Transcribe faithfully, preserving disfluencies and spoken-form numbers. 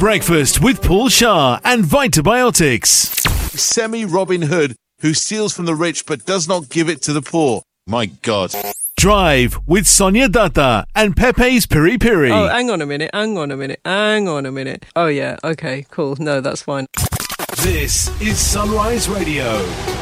Breakfast with Paul Shah and Vitabiotics. Semi-Robin Hood who steals from the rich but does not give it to the poor. My God. Drive with Sonia Datta and Pepe's Piri Piri. Oh, hang on a minute, hang on a minute, hang on a minute. Oh, yeah, okay, cool. No, that's fine. This is Sunrise Radio.